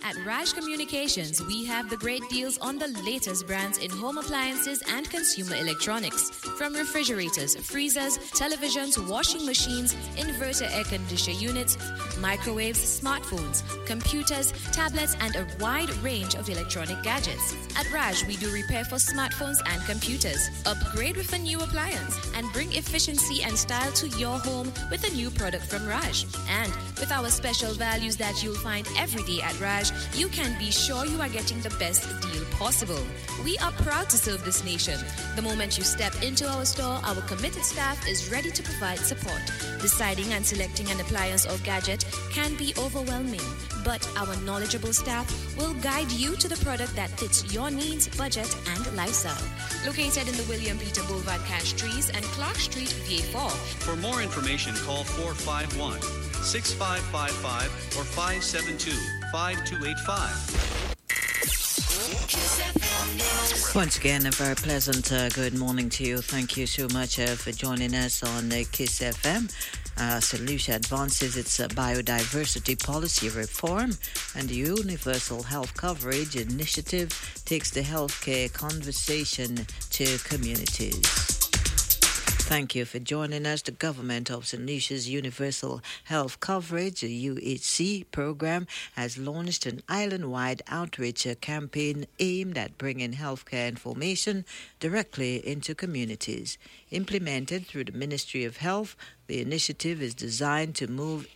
At Raj Communications, we have the great deals on the latest brands in home appliances and consumer electronics. From refrigerators, freezers, televisions, washing machines, inverter air conditioner units, microwaves, smartphones, computers, tablets, and a wide range of electronic gadgets. At Raj, we do repair for smartphones and computers. Upgrade with a new appliance and bring efficiency and style to your home with a new product from Raj. And with our special values that you'll find every day at Raj, you can be sure you are getting the best deal possible. We are proud to serve this nation. The moment you step into our store, our committed staff is ready to provide support. Deciding and selecting an appliance or gadget can be overwhelming, but our knowledgeable staff will guide you to the product that fits your needs, budget, and lifestyle. Located in the William Peter Boulevard Cash Trees and Clark Street, VA4. For more information, call 451-6555 or 572-5285. Once again, a very pleasant good morning to you. Thank you so much for joining us on Kiss FM. St. Lucia advances its biodiversity policy reform, and the Universal Health Coverage Initiative takes the healthcare conversation to communities. Thank you for joining us. The government of St. Lucia's Universal Health Coverage, the UHC program, has launched an island-wide outreach campaign aimed at bringing healthcare information directly into communities. Implemented through the Ministry of Health, the initiative is designed to move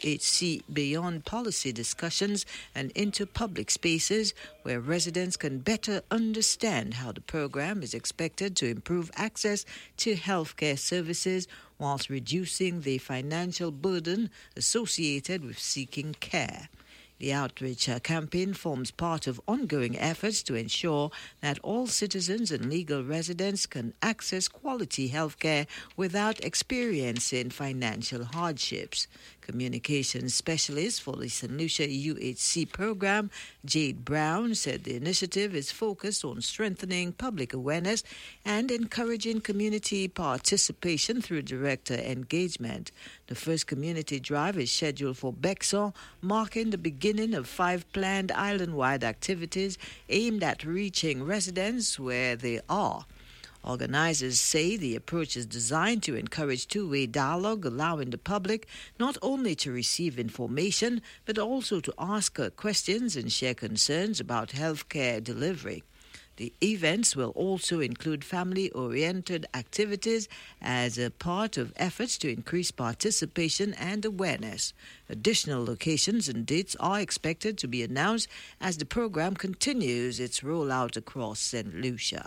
UHC beyond policy discussions and into public spaces where residents can better understand how the program is expected to improve access to healthcare services whilst reducing the financial burden associated with seeking care. The outreach campaign forms part of ongoing efforts to ensure that all citizens and legal residents can access quality health care without experiencing financial hardships. Communications specialist for the St. Lucia UHC program, Jade Brown, said the initiative is focused on strengthening public awareness and encouraging community participation through director engagement. The first community drive is scheduled for Bexon, marking the beginning of 5 planned island-wide activities aimed at reaching residents where they are. Organizers say the approach is designed to encourage two-way dialogue, allowing the public not only to receive information, but also to ask questions and share concerns about healthcare delivery. The events will also include family-oriented activities as a part of efforts to increase participation and awareness. Additional locations and dates are expected to be announced as the program continues its rollout across St. Lucia.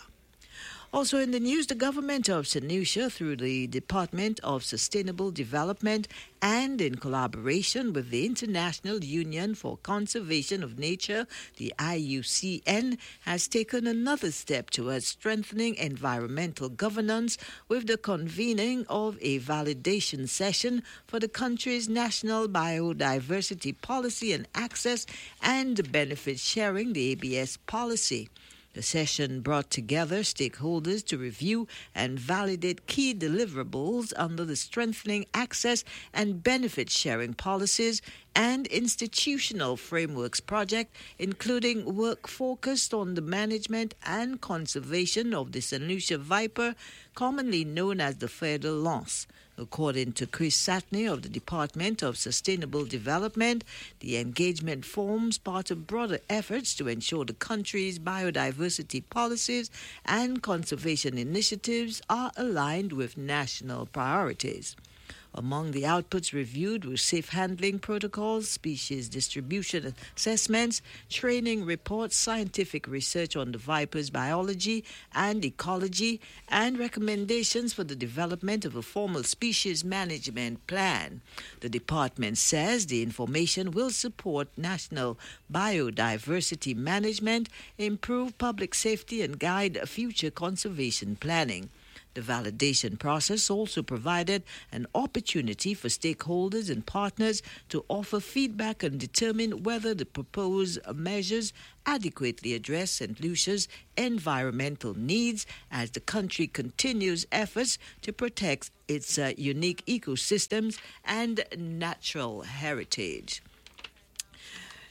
Also in the news, the government of St. Lucia, through the Department of Sustainable Development and in collaboration with the International Union for Conservation of Nature, the IUCN, has taken another step towards strengthening environmental governance with the convening of a validation session for the country's National Biodiversity Policy and Access and Benefit Sharing, the ABS policy. The session brought together stakeholders to review and validate key deliverables under the Strengthening Access and Benefit Sharing Policies and Institutional Frameworks project, including work focused on the management and conservation of the St. Lucia viper, commonly known as the feather loss. According to Chris Satney of the Department of Sustainable Development, the engagement forms part of broader efforts to ensure the country's biodiversity policies and conservation initiatives are aligned with national priorities. Among the outputs reviewed were safe handling protocols, species distribution assessments, training reports, scientific research on the viper's biology and ecology, and recommendations for the development of a formal species management plan. The department says the information will support national biodiversity management, improve public safety, and guide future conservation planning. The validation process also provided an opportunity for stakeholders and partners to offer feedback and determine whether the proposed measures adequately address St. Lucia's environmental needs as the country continues efforts to protect its unique ecosystems and natural heritage.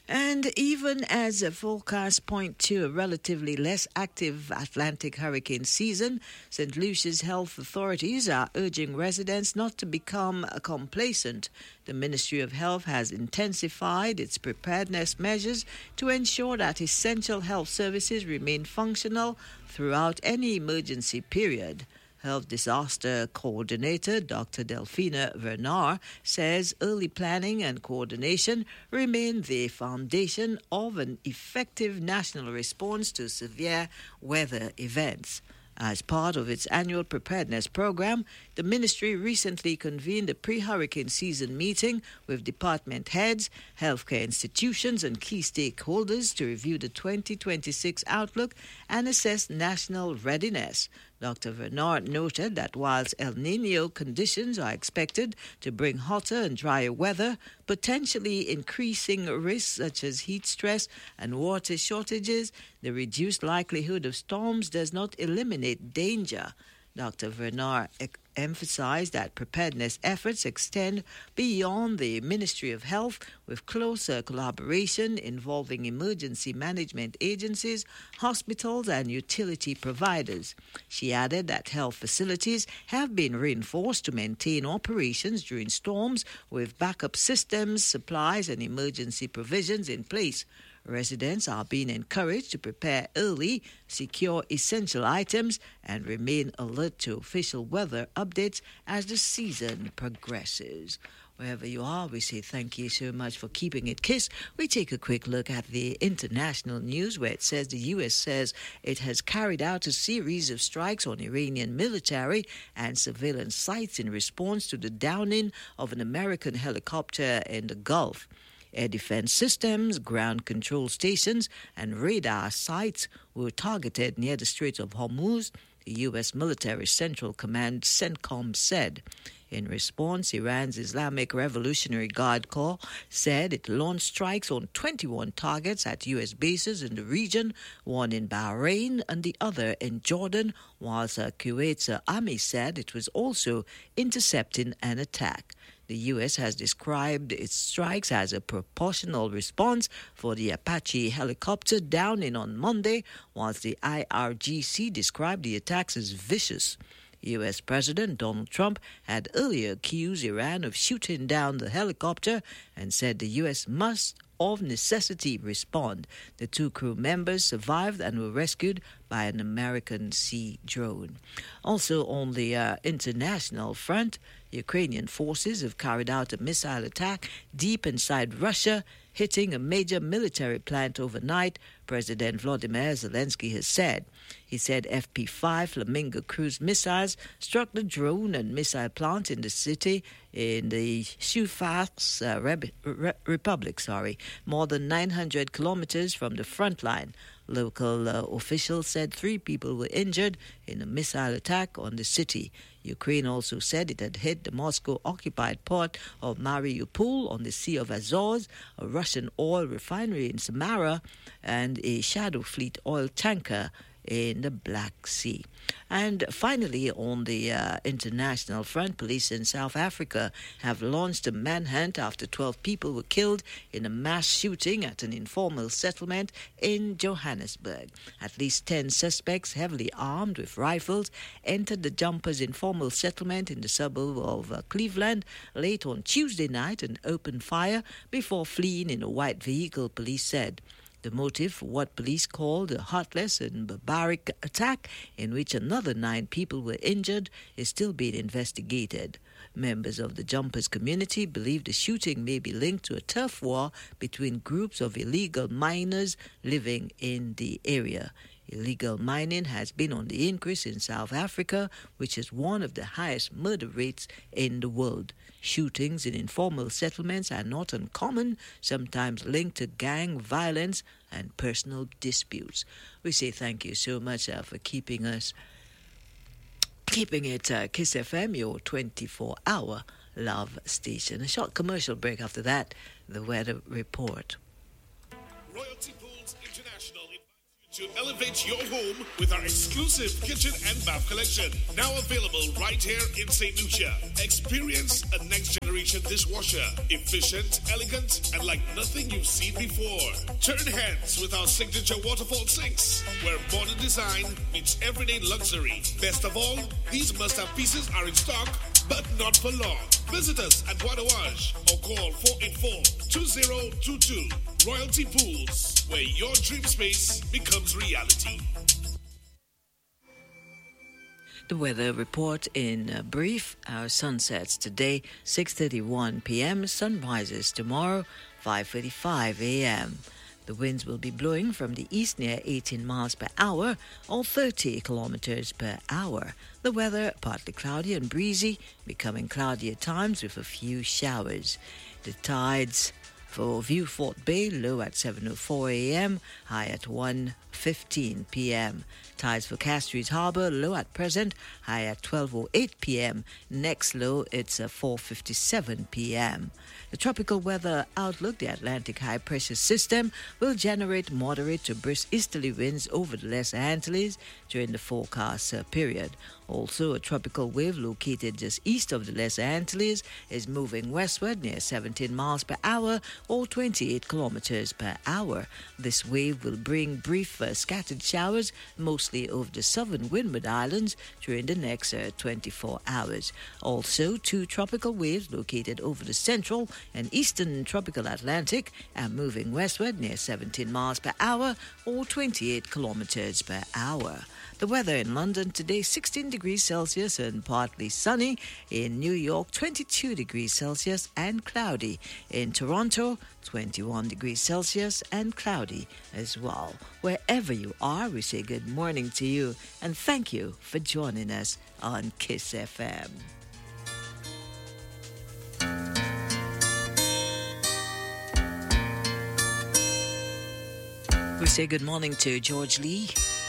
And even as forecasts point to a relatively less active Atlantic hurricane season, St. Lucia's health authorities are urging residents not to become complacent. The Ministry of Health has intensified its preparedness measures to ensure that essential health services remain functional throughout any emergency period. Health Disaster Coordinator Dr. Delphina Vernar says early planning and coordination remain the foundation of an effective national response to severe weather events. As part of its annual preparedness program, the ministry recently convened a pre-hurricane season meeting with department heads, healthcare institutions, and key stakeholders to review the 2026 outlook and assess national readiness. Dr. Vernard noted that whilst El Nino conditions are expected to bring hotter and drier weather, potentially increasing risks such as heat stress and water shortages, the reduced likelihood of storms does not eliminate danger. Dr. Vernard emphasized that preparedness efforts extend beyond the Ministry of Health with closer collaboration involving emergency management agencies, hospitals, and utility providers. She added that health facilities have been reinforced to maintain operations during storms with backup systems, supplies, and emergency provisions in place. Residents are being encouraged to prepare early, secure essential items, and remain alert to official weather updates as the season progresses. Wherever you are, we say thank you so much for keeping it KISS. We take a quick look at the international news where it says the U.S. says it has carried out a series of strikes on Iranian military and surveillance sites in response to the downing of an American helicopter in the Gulf. Air defense systems, ground control stations, and radar sites were targeted near the Strait of Hormuz, the U.S. Military Central Command CENTCOM said. In response, Iran's Islamic Revolutionary Guard Corps said it launched strikes on 21 targets at U.S. bases in the region, one in Bahrain and the other in Jordan, whilst Kuwait's army said it was also intercepting an attack. The U.S. has described its strikes as a proportional response for the Apache helicopter downing on Monday, whilst the IRGC described the attacks as vicious. U.S. President Donald Trump had earlier accused Iran of shooting down the helicopter and said the U.S. must, of necessity, respond. The two crew members survived and were rescued by an American Sea drone. Also on the international front, Ukrainian forces have carried out a missile attack deep inside Russia, hitting a major military plant overnight, President Volodymyr Zelensky has said. He said FP-5 Flamingo cruise missiles struck the drone and missile plant in the city in the Shufas Republic, more than 900 kilometers from the front line. Local officials said 3 people were injured in a missile attack on the city. Ukraine also said it had hit the Moscow-occupied port of Mariupol on the Sea of Azov, a Russian oil refinery in Samara, and a Shadow Fleet oil tanker in the Black Sea. And finally, on the international front, police in South Africa have launched a manhunt after 12 people were killed in a mass shooting at an informal settlement in Johannesburg. At least 10 suspects, heavily armed with rifles, entered the Jumpers informal settlement in the suburb of Cleveland late on Tuesday night and opened fire before fleeing in a white vehicle, police said. The motive for what police called a heartless and barbaric attack in which another 9 people were injured is still being investigated. Members of the Jumpers community believe the shooting may be linked to a turf war between groups of illegal miners living in the area. Illegal mining has been on the increase in South Africa, which is one of the highest murder rates in the world. Shootings in informal settlements are not uncommon, sometimes linked to gang violence and personal disputes. We say thank you so much for keeping it KISS FM, your 24-hour love station. A short commercial break after that, the weather report. Royalty Pools International invites you To elevate your home with our exclusive kitchen and bath collection. Now available right here in St. Lucia. Experience a next-generation dishwasher. Efficient, elegant, and like nothing you've seen before. Turn heads with our signature waterfall sinks, where modern design meets everyday luxury. Best of all, these must-have pieces are in stock, but not for long. Visit us at Bois d'Orange or call 484-2022. Royalty Pools, where your dream space becomes reality. The weather report in brief. Our sunsets today, 6:31 p.m. Sunrises tomorrow, 5:35 a.m. The winds will be blowing from the east near 18 miles per hour or 30 kilometers per hour. The weather partly cloudy and breezy, becoming cloudy at times with a few showers. The tides for Vieux Fort Bay, low at 7:04 a.m., high at 1:15 p.m. Tides for Castries Harbour, low at present, high at 12:08 p.m. Next low, it's 4:57 p.m. The tropical weather outlook, the Atlantic high pressure system will generate moderate to brisk easterly winds over the Lesser Antilles during the forecast period. Also, a tropical wave located just east of the Lesser Antilles is moving westward near 17 miles per hour or 28 kilometers per hour. This wave will bring brief scattered showers mostly over the southern Windward Islands during the next 24 hours. Also, two tropical waves located over the central and eastern tropical Atlantic are moving westward near 17 miles per hour or 28 kilometers per hour. The weather in London today, 16 degrees Celsius and partly sunny. In New York, 22 degrees Celsius and cloudy. In Toronto, 21 degrees Celsius and cloudy as well. Wherever you are, we say good morning to you and thank you for joining us on Kiss FM. We say good morning to George Lee.